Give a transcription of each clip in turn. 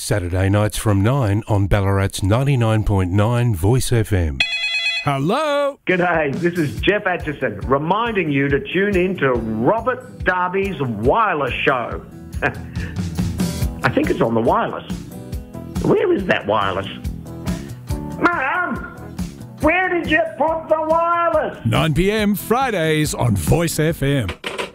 Saturday nights from 9 on Ballarat's 99.9 Voice FM. Hello? G'day, this is Jeff Atchison, reminding you to tune in to Robert Darby's Wireless Show. I think it's on the wireless. Where is that wireless? Mum, where did you put the wireless? 9 p.m. Fridays on Voice FM.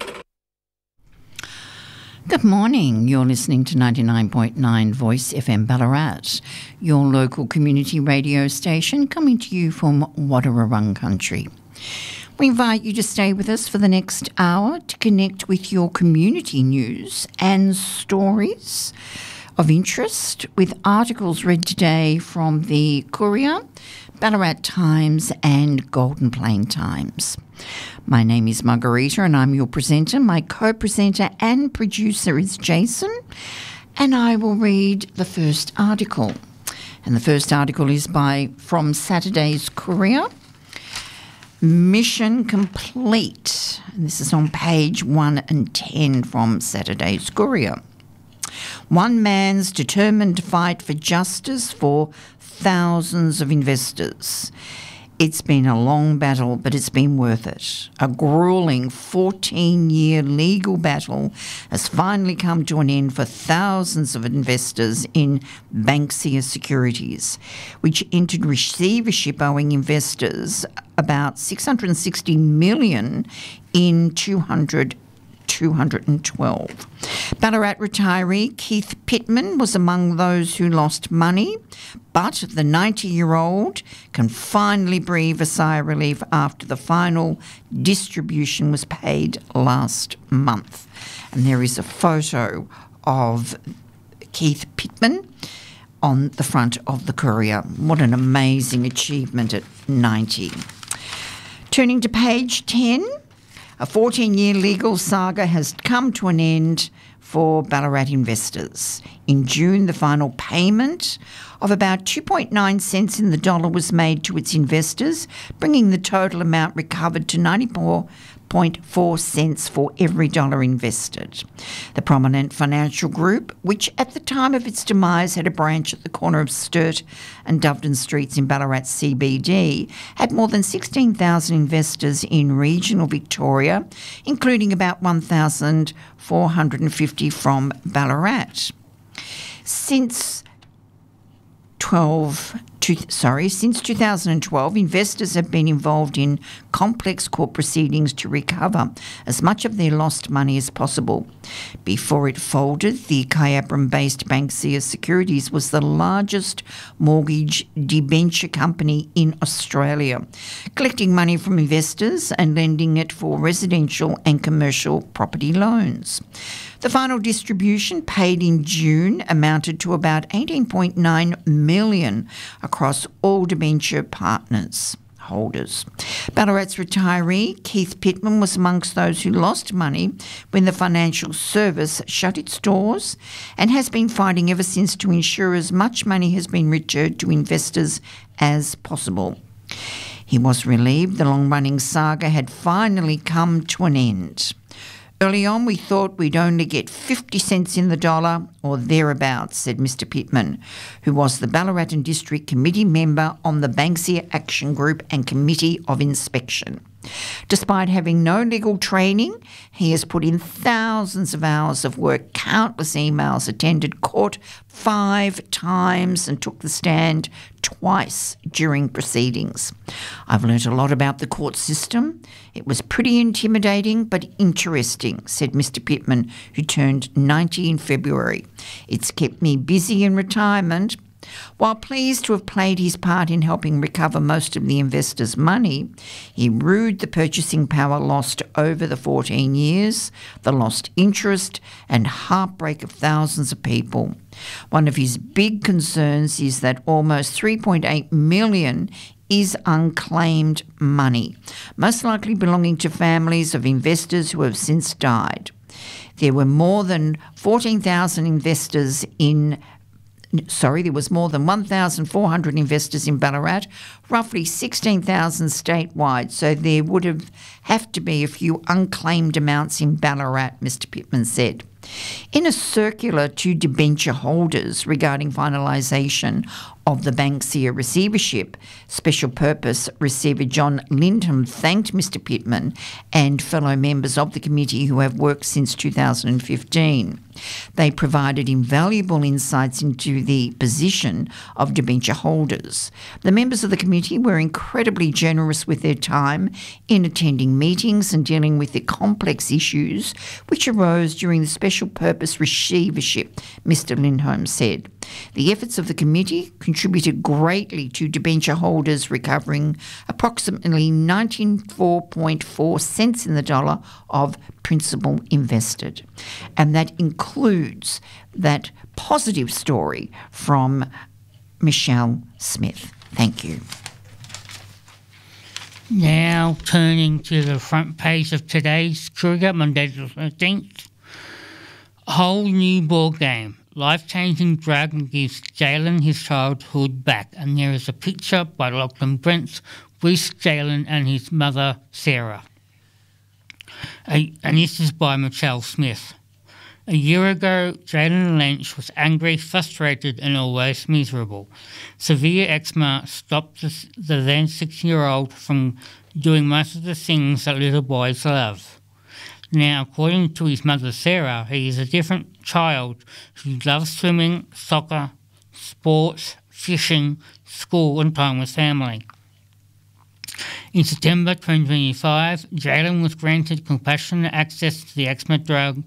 Good morning. You're listening to 99.9 Voice FM Ballarat, your local community radio station coming to you from Wadawurrung country. We invite you to stay with us for the next hour to connect with your community news and stories of interest with articles read today from the Courier, Ballarat Times and Golden Plain Times. My name is Margarita and I'm your presenter. My co-presenter and producer is Jason, and I will read the first article. And the first article is from Saturday's Courier. Mission complete. And this is on page 1 and 10 from Saturday's Courier. One man's determined fight for justice for thousands of investors. It's been a long battle, but it's been worth it. A gruelling 14-year legal battle has finally come to an end for thousands of investors in Banksia Securities, which entered receivership owing investors about $660 million in 212. Ballarat retiree Keith Pittman was among those who lost money, but the 90-year-old can finally breathe a sigh of relief after the final distribution was paid last month. And there is a photo of Keith Pittman on the front of the Courier. What an amazing achievement at 90. Turning to page 10. A 14-year legal saga has come to an end for Ballarat investors. In June, the final payment of about 2.9 cents in the dollar was made to its investors, bringing the total amount recovered to 94.4 cents for every dollar invested. The prominent financial group, which at the time of its demise had a branch at the corner of Sturt and Doveton Streets in Ballarat CBD, had more than 16,000 investors in regional Victoria, including about 1,450 from Ballarat. Since 2012, investors have been involved in complex court proceedings to recover as much of their lost money as possible. Before it folded, the Kyabram-based Banksia Securities was the largest mortgage debenture company in Australia, collecting money from investors and lending it for residential and commercial property loans. The final distribution, paid in June, amounted to about $18.9 million across all debenture holders. Ballarat's retiree, Keith Pittman, was amongst those who lost money when the financial service shut its doors and has been fighting ever since to ensure as much money has been returned to investors as possible. He was relieved the long-running saga had finally come to an end. Early on, we thought we'd only get 50 cents in the dollar or thereabouts, said Mr Pittman, who was the Ballarat District Committee member on the Banksia Action Group and Committee of Inspection. Despite having no legal training, he has put in thousands of hours of work, countless emails, attended court 5 times and took the stand twice during proceedings. I've learnt a lot about the court system. It was pretty intimidating but interesting, said Mr Pittman, who turned 90 in February. It's kept me busy in retirement. While pleased to have played his part in helping recover most of the investors' money, he rued the purchasing power lost over the 14 years, the lost interest and heartbreak of thousands of people. One of his big concerns is that almost $3.8 million is unclaimed money, most likely belonging to families of investors who have since died. There were more than 14,000 investors there was more than 1,400 investors in Ballarat, roughly 16,000 statewide, so there would have to be a few unclaimed amounts in Ballarat, Mr Pittman said. In a circular to debenture holders regarding finalisation of the Banksia receivership, Special Purpose Receiver John Lindholm thanked Mr Pittman and fellow members of the committee who have worked since 2015. They provided invaluable insights into the position of debenture holders. The members of the committee were incredibly generous with their time in attending meetings and dealing with the complex issues which arose during the Special Purpose Receivership, Mr Lindholm said. The efforts of the committee contributed greatly to debenture holders recovering approximately 94.4 cents in the dollar of principal invested. And that includes that positive story from Michelle Smith. Thank you. Now turning to the front page of today's Courier, Monday the 13th. A whole new ball game. Life-changing drug gives Jalen his childhood back, and there is a picture by Lachlan Brent with Jalen and his mother Sarah. And this is by Michelle Smith. A year ago, Jalen Lynch was angry, frustrated and always miserable. Severe eczema stopped the then 6-year-old from doing most of the things that little boys love. Now, according to his mother Sarah, he is a different child who loves swimming, soccer, sports, fishing, school and time with family. In September 2025, Jalen was granted compassionate access to the eczema drug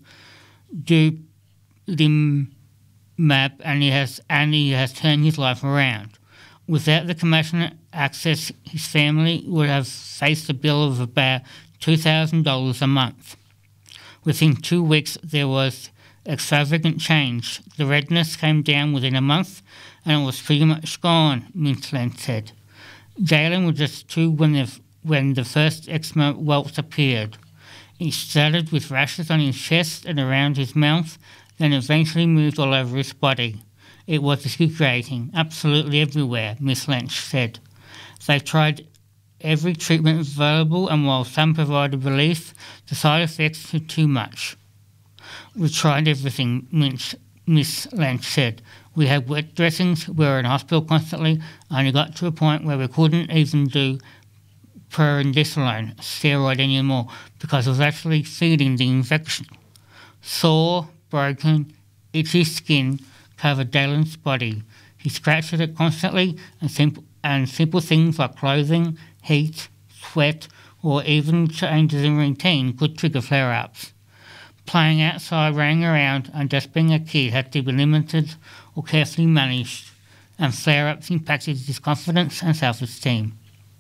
Dupilumab, and he has turned his life around. Without the compassionate access, his family would have faced a bill of about $2,000 a month. Within 2 weeks, there was extravagant change. The redness came down within a month, and it was pretty much gone, Mintland said. Jalen was just 2 when the first eczema welts appeared. It started with rashes on his chest and around his mouth, then eventually moved all over his body. It was disintegrating, absolutely everywhere, Miss Lynch said. They tried every treatment available, and while some provided relief, the side effects were too much. We tried everything, Miss Lynch said. We had wet dressings, we were in hospital constantly, and it got to a point where we couldn't even do perindisolone steroid anymore because it was actually feeding the infection. Sore, broken, itchy skin covered Jalen's body. He scratched at it constantly, and simple things like clothing, heat, sweat, or even changes in routine could trigger flare-ups. Playing outside, running around, and just being a kid had to be limited or carefully managed, and flare-ups impacted his confidence and self-esteem.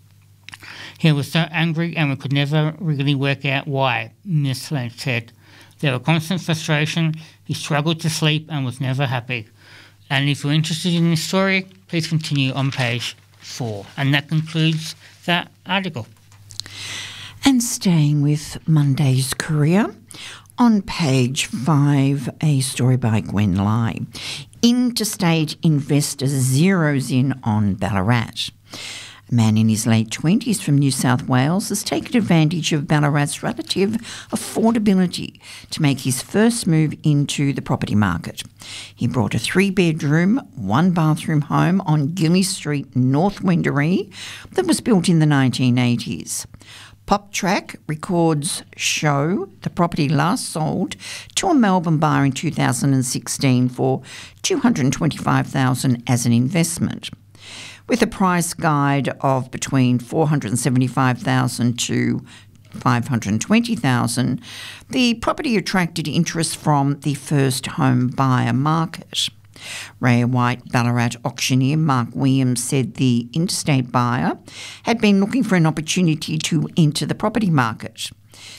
He was so angry and we could never really work out why, Miss Lynch said. There was constant frustration, he struggled to sleep and was never happy. And if you're interested in this story, please continue on page 4. And that concludes that article. And staying with Monday's Courier, on page 5, a story by Gwen Lai. Interstate investor zeroes in on Ballarat. A man in his late 20s from New South Wales has taken advantage of Ballarat's relative affordability to make his first move into the property market. He bought a 3-bedroom, 1-bathroom home on Gilly Street, North Wendouree, that was built in the 1980s. PopTrack records show the property last sold to a Melbourne buyer in 2016 for $225,000 as an investment. With a price guide of between $475,000 to $520,000, the property attracted interest from the first home buyer market. Ray White Ballarat auctioneer Mark Williams said the interstate buyer had been looking for an opportunity to enter the property market.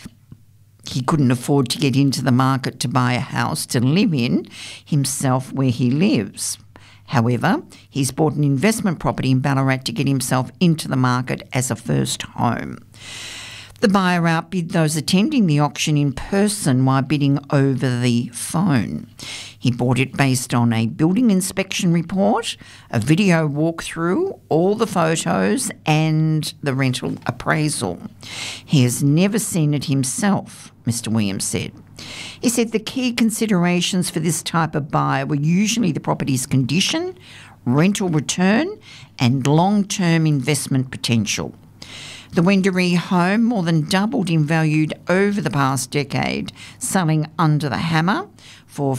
He couldn't afford to get into the market to buy a house to live in himself where he lives. However, he's bought an investment property in Ballarat to get himself into the market as a first home. The buyer outbid those attending the auction in person while bidding over the phone. He bought it based on a building inspection report, a video walkthrough, all the photos and the rental appraisal. He has never seen it himself, Mr. Williams said. He said the key considerations for this type of buyer were usually the property's condition, rental return and long-term investment potential. The Wendouree home more than doubled in value over the past decade, selling under the hammer for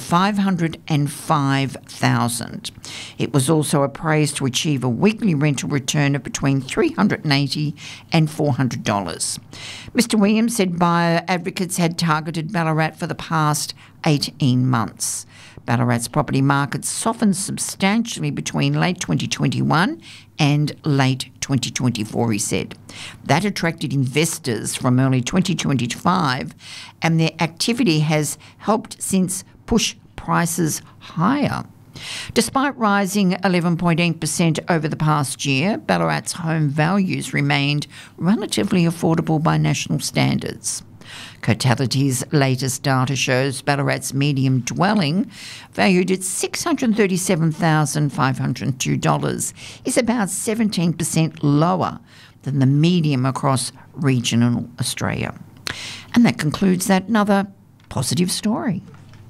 $505,000. It was also appraised to achieve a weekly rental return of between $380 and $400. Mr. Williams said buyer advocates had targeted Ballarat for the past 18 months. Ballarat's property market softened substantially between late 2021 and late 2024, he said. That attracted investors from early 2025, and their activity has helped since push prices higher. Despite rising 11.8% over the past year, Ballarat's home values remained relatively affordable by national standards. Cotality's latest data shows Ballarat's medium dwelling, valued at $637,502, is about 17% lower than the medium across regional Australia. And that concludes that. Another positive story.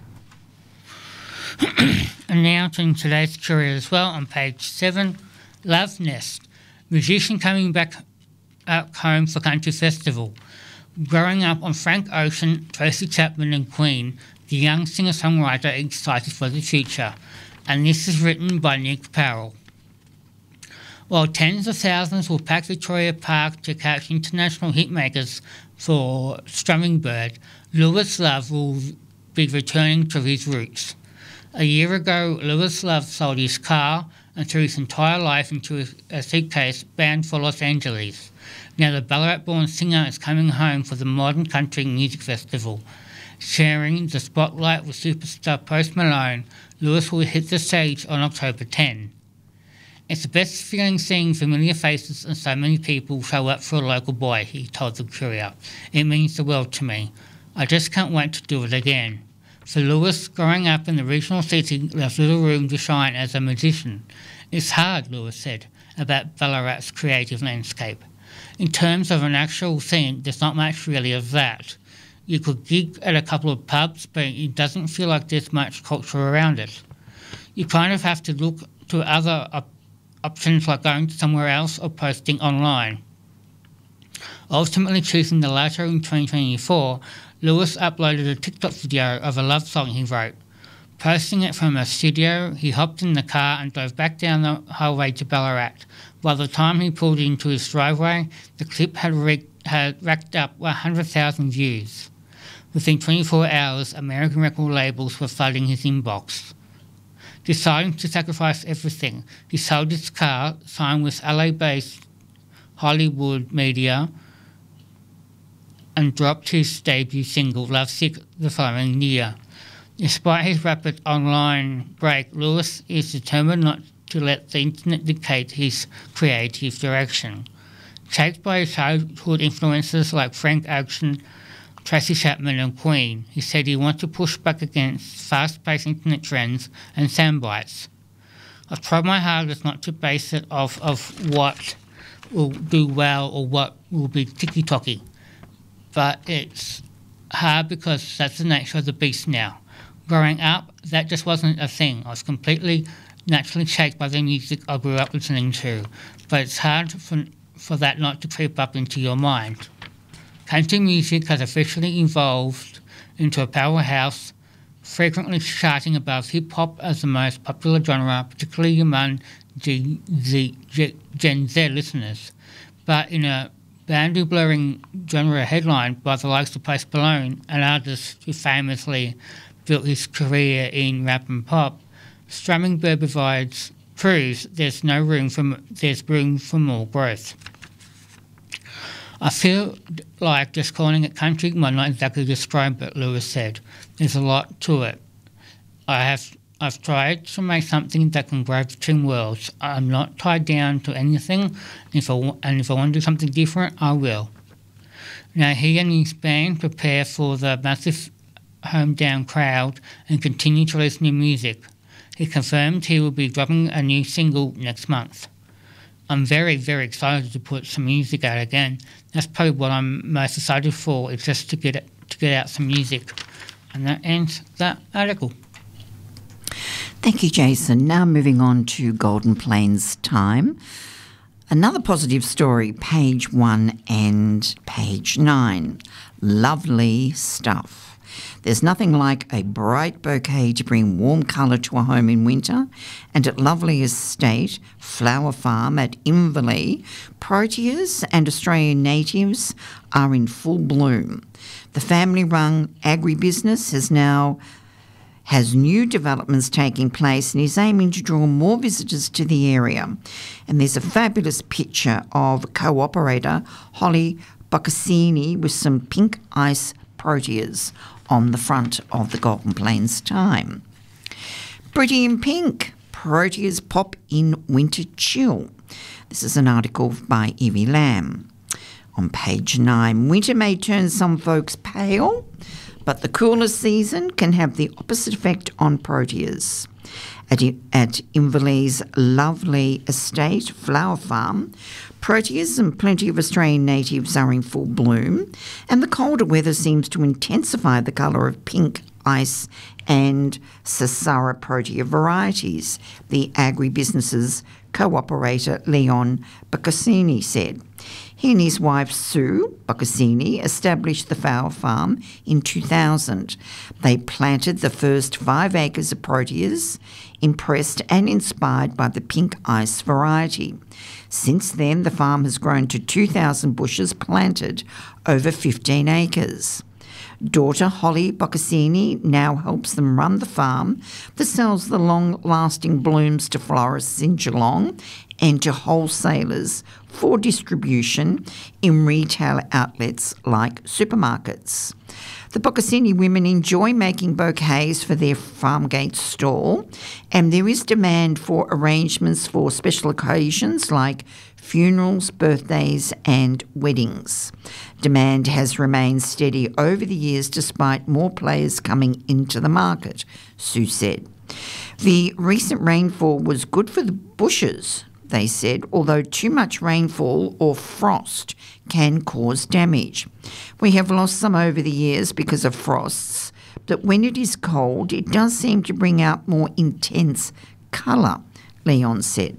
And now to today's courier as well on page 7, Love Nest, musician coming back home for Country Festival. Growing up on Frank Ocean, Tracy Chapman and Queen, the young singer-songwriter is excited for the future. And this is written by Nick Parrell. While tens of thousands will pack Victoria Park to catch international hitmakers for Strumming Bird, Lewis Love will be returning to his roots. A year ago, Lewis Love sold his car and threw his entire life into a suitcase bound for Los Angeles. Now the Ballarat-born singer is coming home for the Modern Country Music Festival. Sharing the spotlight with superstar Post Malone, Lewis will hit the stage on October 10. It's the best feeling seeing familiar faces and so many people show up for a local boy, he told the Courier. It means the world to me. I just can't wait to do it again. For Lewis, growing up in the regional city left little room to shine as a musician. It's hard, Lewis said, about Ballarat's creative landscape. In terms of an actual scene, there's not much really of that. You could gig at a couple of pubs, but it doesn't feel like there's much culture around it. You kind of have to look to other options like going somewhere else or posting online. Ultimately choosing the latter in 2024, Lewis uploaded a TikTok video of a love song he wrote. Posting it from a studio, he hopped in the car and drove back down the highway to Ballarat. By the time he pulled into his driveway, the clip had racked up 100,000 views. Within 24 hours, American record labels were flooding his inbox. Deciding to sacrifice everything, he sold his car, signed with LA-based Hollywood media, and dropped his debut single, Lovesick, the following year. Despite his rapid online break, Lewis is determined not to let the internet dictate his creative direction. Shaped by his childhood influences like Frank Ocean, Tracy Chapman and Queen, he said he wants to push back against fast-paced internet trends and soundbites. I've tried my hardest not to base it off of what will do well or what will be ticky-tocky, but it's hard because that's the nature of the beast now. Growing up, that just wasn't a thing. I was completely naturally shaped by the music I grew up listening to, but it's hard for that not to creep up into your mind. Country music has officially evolved into a powerhouse, frequently charting above hip-hop as the most popular genre, particularly among Gen Z listeners. But in a boundary-blurring genre headlined by the likes of Post Malone, an artist who famously built his career in rap and pop, Strumming Bird proves there's room for more growth. I feel like just calling it country might not exactly describe it, Lewis said. There's a lot to it. I've tried to make something that can grow between worlds. I'm not tied down to anything, and if I want to do something different, I will. Now he and his band prepare for the massive hometown crowd and continue to release new music. He confirmed he will be dropping a new single next month. I'm very, very excited to put some music out again. That's probably what I'm most excited for, is just to get out some music. And that ends that article. Thank you, Jason. Now moving on to Golden Plains Time. Another positive story, page 1 and page 9. Lovely stuff. There's nothing like a bright bouquet to bring warm colour to a home in winter, and at Lovely Estate Flower Farm at Inverleigh, proteas and Australian natives are in full bloom. The family-run agribusiness has new developments taking place and is aiming to draw more visitors to the area. And there's a fabulous picture of co-operator Holly Boccassini with some pink ice proteas on the front of the Golden Plains Time. Pretty in pink, proteas pop in winter chill. This is an article by Evie Lamb. On page 9, winter may turn some folks pale, but the cooler season can have the opposite effect on proteas. At Inverleigh's Lovely Estate Flower Farm, proteas and plenty of Australian natives are in full bloom, and the colder weather seems to intensify the colour of pink, ice and Sassara protea varieties, the agribusiness's co-operator Leon Boccassini said. He and his wife Sue Boccassini established the flower farm in 2000. They planted the first 5 acres of proteas, impressed and inspired by the pink ice variety. Since then, the farm has grown to 2,000 bushes planted over 15 acres. Daughter Holly Boccassini now helps them run the farm that sells the long-lasting blooms to florists in Geelong and to wholesalers for distribution in retail outlets like supermarkets. The Boccassini women enjoy making bouquets for their Farmgate stall, and there is demand for arrangements for special occasions like funerals, birthdays and weddings. Demand has remained steady over the years despite more players coming into the market, Sue said. The recent rainfall was good for the bushes, they said, although too much rainfall or frost can cause damage. We have lost some over the years because of frosts, but when it is cold, it does seem to bring out more intense colour, Leon said.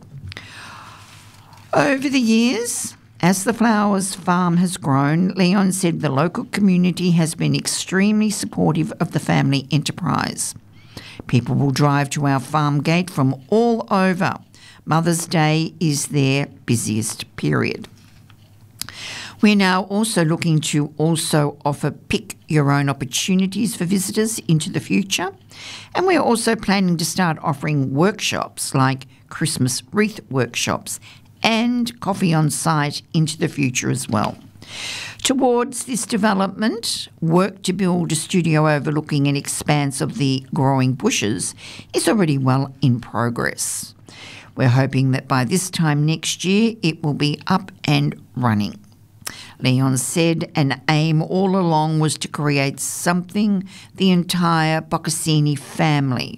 Over the years, as the flowers farm has grown, Leon said the local community has been extremely supportive of the family enterprise. People will drive to our farm gate from all over. Mother's Day is their busiest period. We're now also looking to also offer pick your own opportunities for visitors into the future. And we're also planning to start offering workshops like Christmas wreath workshops and coffee on site into the future as well. Towards this development, work to build a studio overlooking an expanse of the growing bushes is already well in progress. We're hoping that by this time next year it will be up and running. Leon said an aim all along was to create something the entire Boccassini family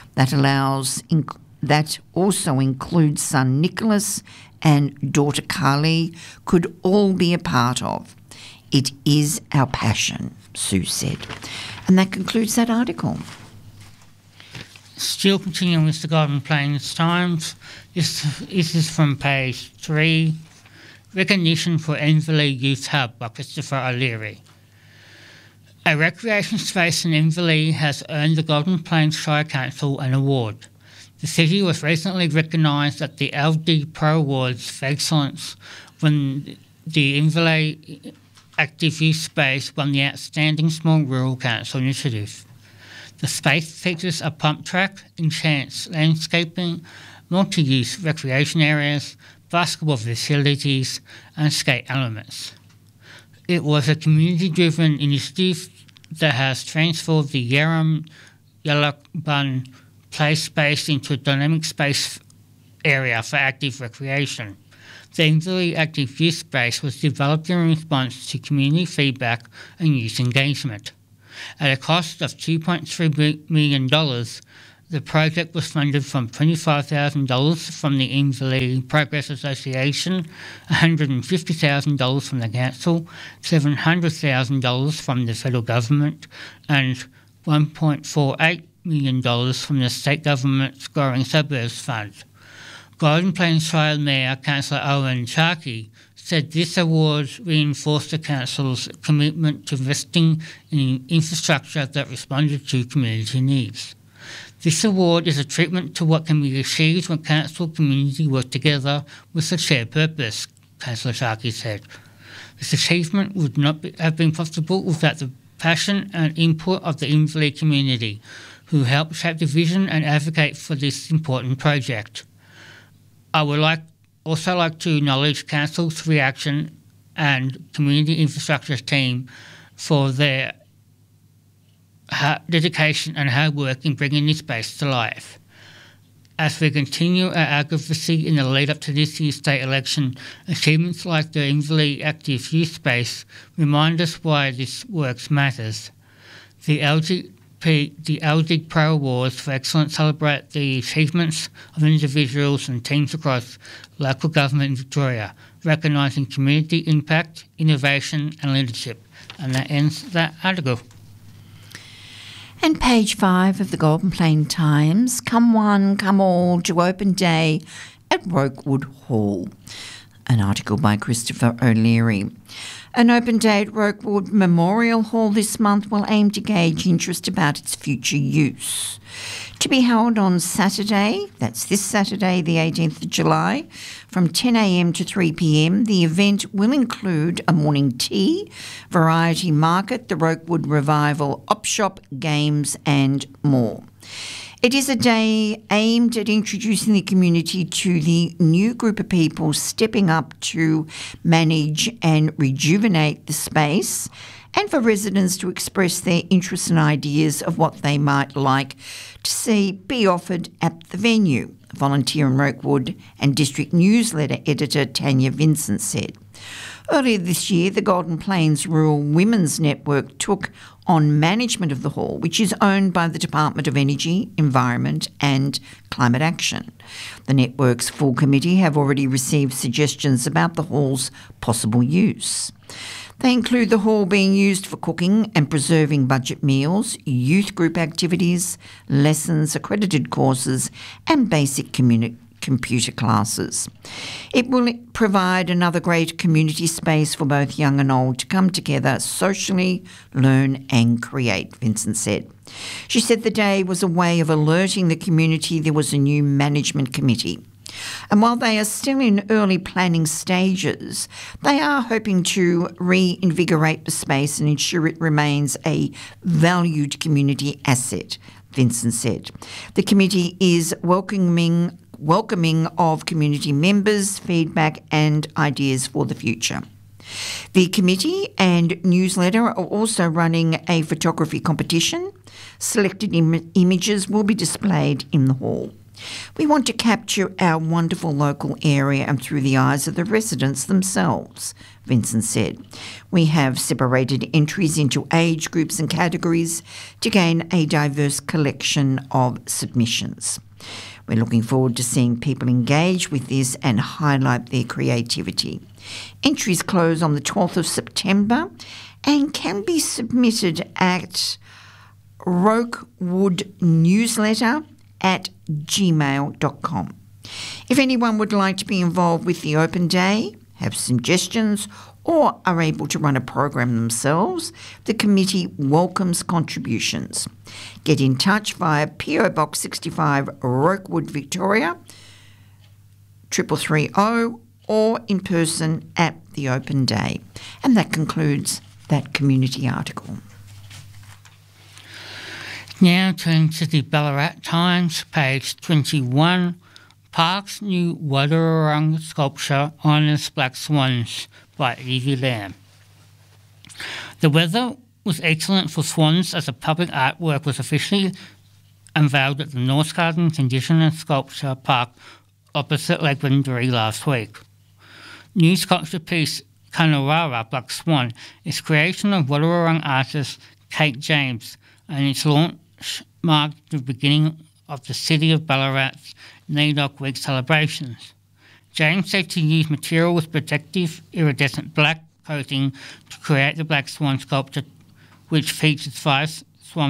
that also includes son Nicholas and daughter Carly could all be a part of. It is our passion, Sue said. And that concludes that article. Still continuing with the Golden Plains Times, this is from page 3. Recognition for Inverleigh Youth Hub by Christopher O'Leary. A recreation space in Inverleigh has earned the Golden Plains Shire Council an award. The city was recently recognised at the LD Pro Awards for excellence when the Inverleigh Active Youth Space won the Outstanding Small Rural Council Initiative. The space features a pump track, enhanced landscaping, multi-use recreation areas, basketball facilities and skate elements. It was a community-driven initiative that has transformed the Yarram Yallabun play space into a dynamic space area for active recreation. The Inverleigh Active Youth Space was developed in response to community feedback and youth engagement. At a cost of $2.3 million, the project was funded from $25,000 from the Inverleigh Progress Association, $150,000 from the council, $700,000 from the federal government, and $1.48 million from the state government's Growing Suburbs Fund. Golden Plains Trial Mayor Councillor Owen Sharkey said this award reinforced the council's commitment to investing in infrastructure that responded to community needs. This award is a treatment to what can be achieved when council and community work together with a shared purpose, Councillor Sharkey said. This achievement would not have been possible without the passion and input of the Inverleigh community, who helped shape the vision and advocate for this important project. I would also like to acknowledge Council's reaction and community infrastructure team for their dedication and hard work in bringing this space to life. As we continue our advocacy in the lead up to this year's state election, achievements like the Inverleigh Active Youth Space remind us why this work matters. The LG Pro Awards for Excellence celebrate the achievements of individuals and teams across local government in Victoria, recognising community impact, innovation and leadership. And that ends that article. And page 5 of the Golden Plain Times, come one, come all to open day at Rokewood Hall. An article by Christopher O'Leary. An open day at Rokewood Memorial Hall this month will aim to gauge interest about its future use. To be held on Saturday, that's this Saturday, the 18th of July, from 10 a.m. to 3 p.m, the event will include a morning tea, variety market, the Rokewood Revival op shop, games and more. It is a day aimed at introducing the community to the new group of people stepping up to manage and rejuvenate the space, and for residents to express their interests and ideas of what they might like to see be offered at the venue, volunteer in Rokewood and district newsletter editor Tanya Vincent said. Earlier this year, the Golden Plains Rural Women's Network took on management of the hall, which is owned by the Department of Energy, Environment and Climate Action. The network's full committee have already received suggestions about the hall's possible use. They include the hall being used for cooking and preserving budget meals, youth group activities, lessons, accredited courses and basic computer classes. It will provide another great community space for both young and old to come together, socially, learn and create, Vincent said. She said the day was a way of alerting the community there was a new management committee. And while they are still in early planning stages, they are hoping to reinvigorate the space and ensure it remains a valued community asset, Vincent said. The committee is welcoming of community members' feedback and ideas for the future. The committee and newsletter are also running a photography competition. Selected images will be displayed in the hall. We want to capture our wonderful local area and through the eyes of the residents themselves, Vincent said. We have separated entries into age groups and categories to gain a diverse collection of submissions. We're looking forward to seeing people engage with this and highlight their creativity. Entries close on the 12th of September and can be submitted at rokewoodnewsletter@gmail.com. If anyone would like to be involved with the open day, have suggestions or are able to run a program themselves, the committee welcomes contributions. Get in touch via PO Box 65 Rokewood, Victoria, 3330, or in person at the open day. And that concludes that community article. Now turning to the Ballarat Times, page 21. Park's new Wadawurrung sculpture honours black swans by Evie Lamb. The weather was excellent for swans as a public artwork was officially unveiled at the North Gardens Indigenous Sculpture Park opposite Lake Wendouree last week. New sculpture piece Kanawara Black Swan is creation of Wadawurrung artist Kate James, and its launch marked the beginning of the City of Ballarat's NAIDOC Week celebrations. James said to use material with protective iridescent black coating to create the Black Swan sculpture, which features 5 swan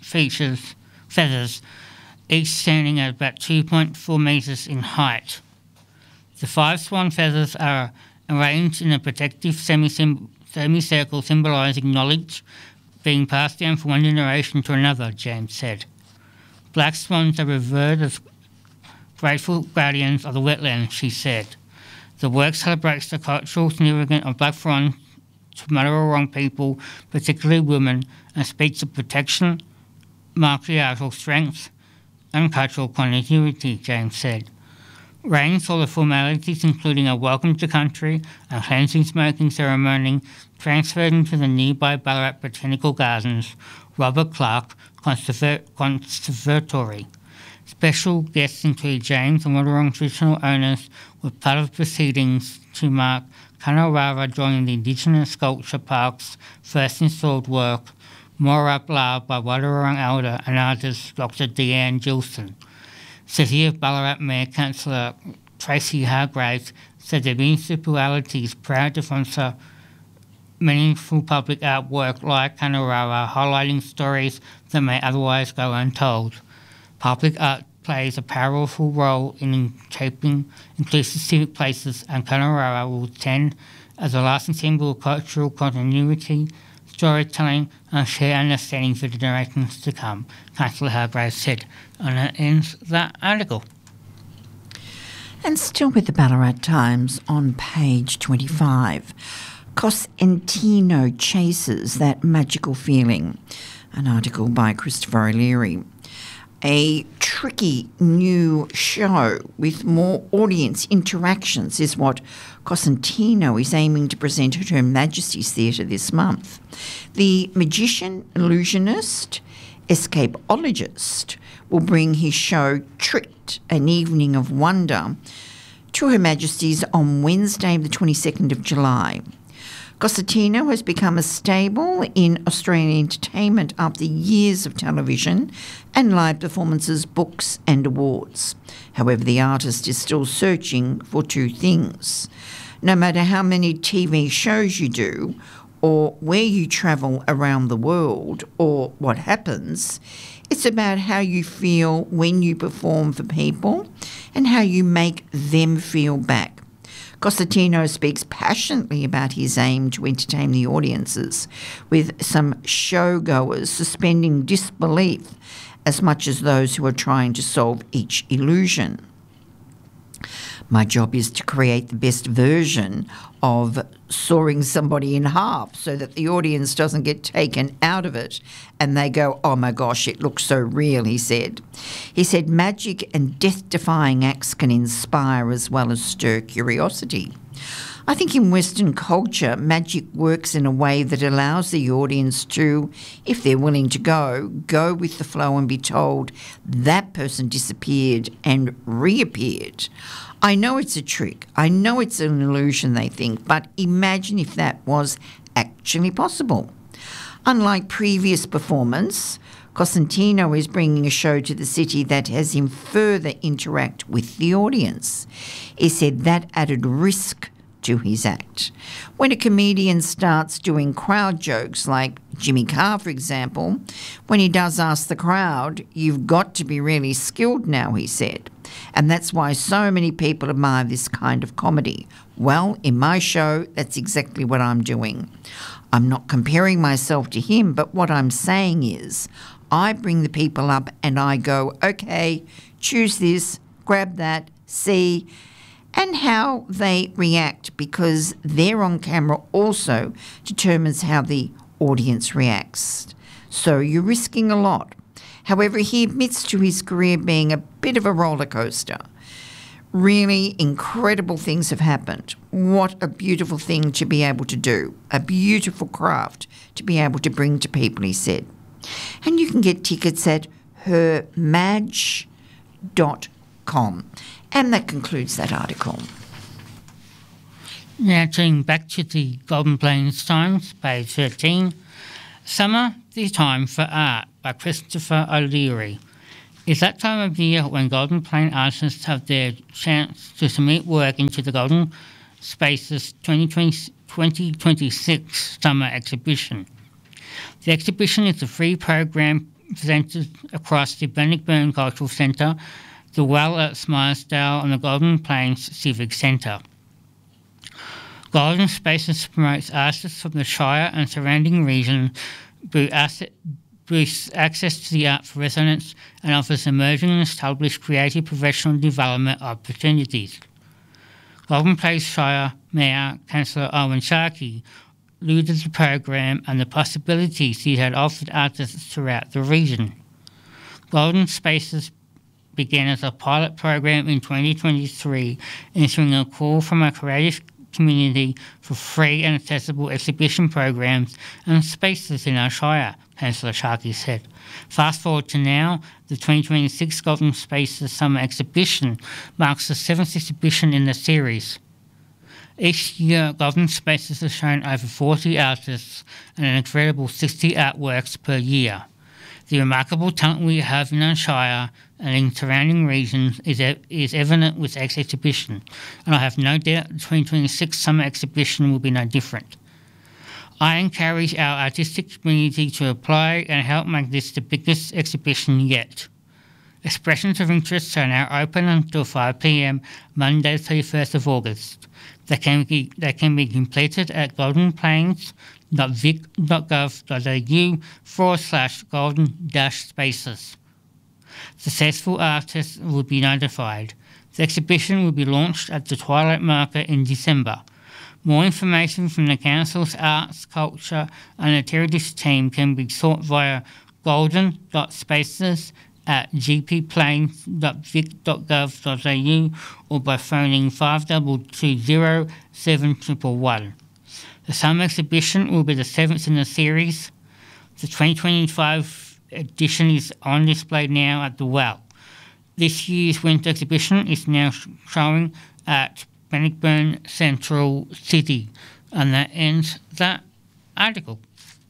feathers, each standing at about 2.4 metres in height. The 5 swan feathers are arranged in a protective semicircle symbolising knowledge being passed down from one generation to another, James said. Black swans are revered as grateful guardians of the wetlands, she said. The work celebrates the cultural significance of black swans to Marlborough people, particularly women, and speaks of protection, matriarchal strength, and cultural continuity, James said. Rain saw the formalities, including a welcome to country and cleansing smoking ceremony, transferred into the nearby Ballarat Botanical Gardens, Robert Clark Conservatory. Special guests include James and Wadawurrung traditional owners were part of proceedings to mark Kanorara joining the Indigenous Sculpture Park's first installed work, Morab La by Wadawurrung elder and artist Dr. Deanne Gilson. City of Ballarat Mayor Councillor Tracy Hargraves said the municipality is proud to sponsor meaningful public artwork like Kanorara, highlighting stories that may otherwise go untold. Public art plays a powerful role in shaping inclusive civic places, and Kanorara will stand as a lasting symbol of cultural continuity, storytelling and shared understanding for generations to come, Councillor Hargraves said. And that ends that article. And still with the Ballarat Times on page 25, Cosentino chases that magical feeling, an article by Christopher O'Leary. A tricky new show with more audience interactions is what Cosentino is aiming to present at Her Majesty's Theatre this month. The magician, illusionist, escapologist will bring his show Tricked, an Evening of Wonder, to Her Majesty's on Wednesday the 22nd of July. Cosentino has become a staple in Australian entertainment after years of television and live performances, books and awards. However, the artist is still searching for two things. No matter how many TV shows you do, or where you travel around the world, or what happens, it's about how you feel when you perform for people and how you make them feel back. Cosentino speaks passionately about his aim to entertain the audiences, with some showgoers suspending disbelief as much as those who are trying to solve each illusion. My job is to create the best version of sawing somebody in half so that the audience doesn't get taken out of it and they go, oh my gosh, it looks so real, he said. He said magic and death-defying acts can inspire as well as stir curiosity. I think in Western culture, magic works in a way that allows the audience to, if they're willing to go with the flow and be told that person disappeared and reappeared. I know it's a trick. I know it's an illusion, they think, but imagine if that was actually possible. Unlike previous performance, Cosentino is bringing a show to the city that has him further interact with the audience. He said that added risk to his act. When a comedian starts doing crowd jokes, like Jimmy Carr, for example, when he does ask the crowd, you've got to be really skilled now, he said. And that's why so many people admire this kind of comedy. Well, in my show, that's exactly what I'm doing. I'm not comparing myself to him, but what I'm saying is I bring the people up and I go, okay, choose this, grab that, see, and how they react, because they're on camera also determines how the audience reacts. So you're risking a lot. However, he admits to his career being a bit of a roller coaster. Really incredible things have happened. What a beautiful thing to be able to do. A beautiful craft to be able to bring to people, he said. And you can get tickets at hermag.com. And that concludes that article. Now turning back to the Golden Plains Times, page 13. Summer, the Time for Art by Christopher O'Leary. It's that time of year when Golden Plain artists have their chance to submit work into the Golden Spaces 2026 Summer Exhibition. The exhibition is a free program presented across the Bannockburn Cultural Centre, the Well at Smarsdale and the Golden Plains Civic Centre. Golden Spaces promotes artists from the Shire and surrounding region, boosts access to the art for residents, and offers emerging and established creative professional development opportunities. Golden Plains Shire Mayor Councillor Owen Sharkey alluded to the program and the possibilities he had offered artists throughout the region. Golden Spaces began as a pilot program in 2023, answering a call from a creative community for free and accessible exhibition programs and spaces in our Shire, Councillor Sharkey said. Fast forward to now, the 2026 Golden Spaces Summer Exhibition marks the 7th exhibition in the series. Each year, Golden Spaces has shown over 40 artists and an incredible 60 artworks per year. The remarkable talent we have in our Shire and in surrounding regions is evident with this exhibition, and I have no doubt the 2026 Summer Exhibition will be no different. I encourage our artistic community to apply and help make this the biggest exhibition yet. Expressions of interest are now open until 5 p.m. Monday, 31st of August. They can be completed at goldenplains.vic.gov.au/golden-spaces. Successful artists will be notified. The exhibition will be launched at the Twilight Market in December. More information from the Council's Arts, Culture and Heritage team can be sought via golden.spaces@gpplains.vic.gov.au or by phoning 5220 7111. The summer exhibition will be the 7th in the series. The 2025 edition is on display now at the Well. This year's winter exhibition is now showing at Bannockburn Central City. And that ends that article.